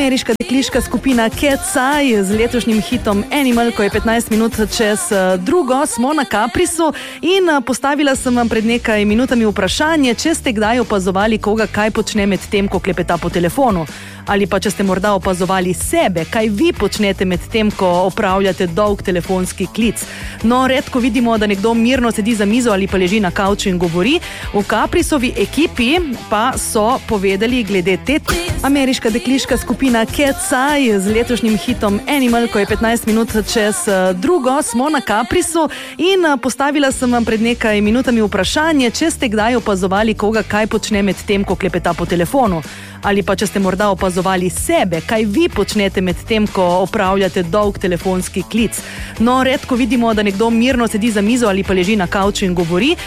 Ameriška dekliška skupina Cat's Eye z letošnjim hitom Animal, ko je 15 minut čez drugo, smo na Caprisu in postavila sem vam pred nekaj minutami vprašanje, če ste kdaj opazovali koga, kaj počne med tem, ko klepeta po telefonu. Ali pa če ste morda opazovali sebe, kaj vi počnete med tem, ko opravljate dolg telefonski klic. No, redko vidimo, da nekdo mirno sedi za mizo ali pa leži na kavču in govori. V Caprisovi ekipi pa so povedali glede te ameriška dekliška skupina Cat's Eye z letošnjim hitom Animal, ko je 15 minut čez drugo, smo na Caprisu in postavila sem vam pred nekaj minutami vprašanje, če ste kdaj opazovali koga, kaj počne med tem, ko klepeta po telefonu. Ali pa če ste morda opazovali sebe, kaj vi počnete med tem, ko opravljate dolg telefonski klic. No, redko vidimo, da nekdo mirno sedi za mizo ali pa leži na kavču in govori.